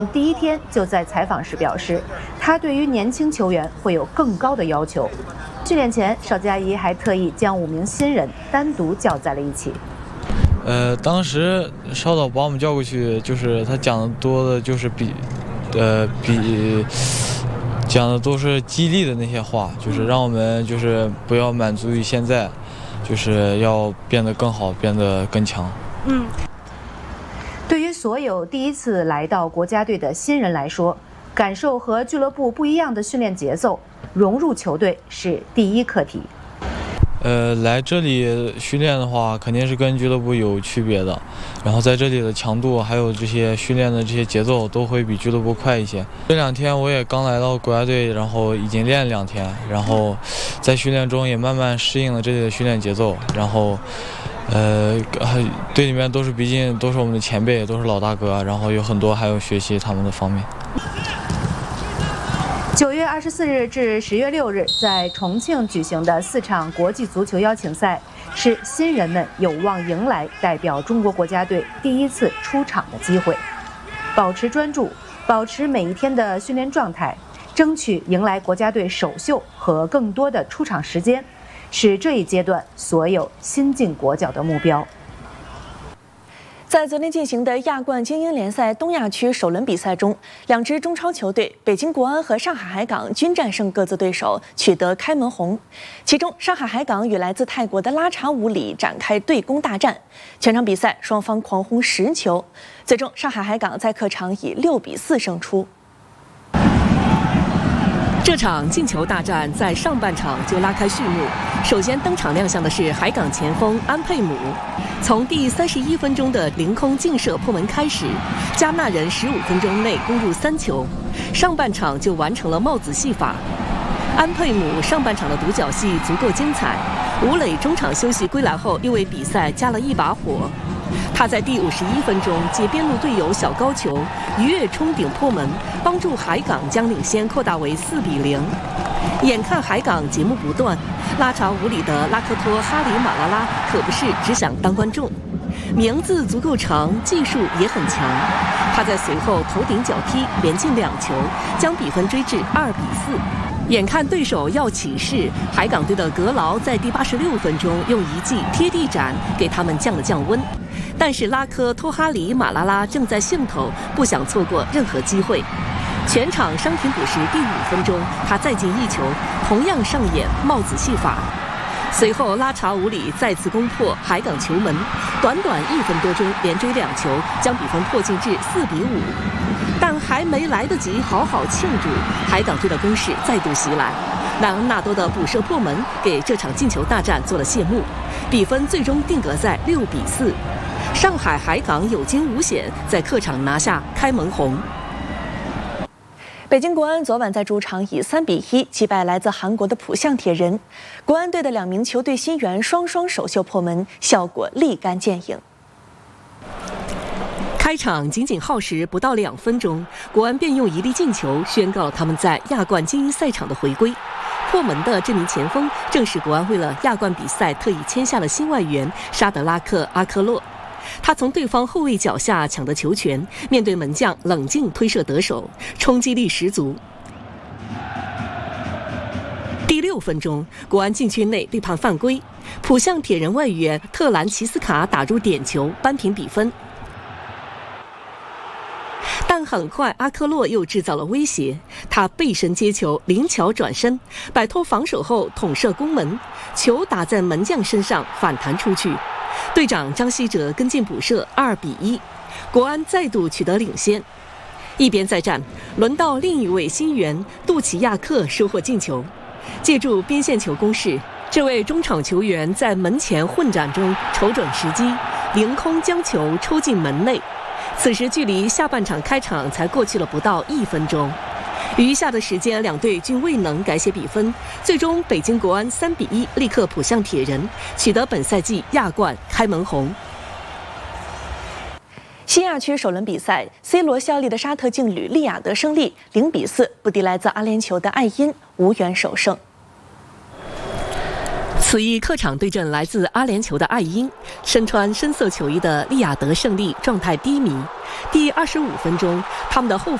第一天就在采访时表示，他对于年轻球员会有更高的要求。训练前，邵佳怡还特意将5名新人单独叫在了一起。 当时邵导把我们叫过去，就是他讲的多的就是讲的都是激励的那些话，就是让我们就是不要满足于现在，就是要变得更好，变得更强。 对于所有第一次来到国家队的新人来说，感受和俱乐部不一样的训练节奏，融入球队是第一课题。 来这里训练的话，肯定是跟俱乐部有区别的。然后在这里的强度还有这些训练的这些节奏都会比俱乐部快一些。这2天我也刚来到国家队，然后已经练2天，然后在训练中也慢慢适应了这里的训练节奏。然后，队里面毕竟都是我们的前辈，都是老大哥，然后有很多还有学习他们的方面。 9月24日至10月6日在重庆举行的4场国际足球邀请赛，是新人们有望迎来代表中国国家队第一次出场的机会。保持专注，保持每一天的训练状态，争取迎来国家队首秀和更多的出场时间，是这一阶段所有新进国脚的目标。 在昨天进行的亚冠精英联赛东亚区首轮比赛中，2支中超球队北京国安和上海海港均战胜各自对手，取得开门红。其中，上海海港与来自泰国的拉查武里展开对攻大战，全场比赛双方狂轰10球，最终上海海港在客场以6比4胜出。 这场进球大战在上半场就拉开序幕。首先登场亮相的是海港前锋安佩姆，从第31分钟的凌空劲射破门开始，加纳人15分钟内攻入3球，上半场就完成了帽子戏法。安佩姆上半场的独角戏足够精彩，吴磊中场休息归来后又为比赛加了一把火。他在第51分钟接边路队友小高球，一跃冲顶破门，帮助海港将领先扩大为4比0。眼看海港节目不断，拉查武里的拉克托哈里马拉拉可不是只想当观众，名字足够长，技术也很强。他在随后头顶脚踢连进2球，将比分追至2比4。眼看对手要起势，海港队的格劳在第86分钟用一记贴地斩给他们降了降温。但是拉科托哈里马拉拉正在兴头，不想错过任何机会。全场伤停补时第5分钟，他再进1球，同样上演帽子戏法。随后拉查武里再次攻破海港球门，短短1分多钟连追2球，将比分迫近至4比5。但还没来得及好好庆祝，海港队的攻势再度袭来，莱昂纳多的补射破门给这场进球大战做了谢幕，比分最终定格在6比4。上海海港有惊无险，在客场拿下开门红。 北京国安昨晚在主场以3比1击败来自韩国的浦项铁人，国安队的2名球队新援双双首秀破门，效果立竿见影。 开场仅仅耗时不到2分钟，国安便用一粒进球宣告了他们在亚冠精英赛场的回归。破门的这名前锋正是国安为了亚冠比赛特意签下的新外援沙德拉克·阿克洛。他从对方后卫脚下抢得球权，面对门将冷静推射得手，冲击力十足。第6分钟，国安禁区内被判犯规，浦项铁人外援特兰奇斯卡打入点球，扳平比分。但很快阿克洛又制造了威胁，他背身接球，灵巧转身，摆脱防守后捅射攻门，球打在门将身上反弹出去。队长张稀哲跟进补射，2比1，国安再度取得领先。一边再战，轮到另一位新援杜奇亚克收获进球，借助边线球攻势，这位中场球员在门前混战中瞅准时机，凌空将球抽进门内。此时距离下半场开场才过去了不到1分钟，余下的时间两队均未能改写比分，最终北京国安3比1力克浦项铁人，取得本赛季亚冠开门红。 西亚区首轮比赛 ，C 罗效力的沙特劲旅利雅得胜利0比4不敌来自阿联酋的艾因，无缘首胜。 此役客场对阵来自阿联酋的艾因，身穿深色球衣的利雅得胜利状态低迷。第25分钟，他们的后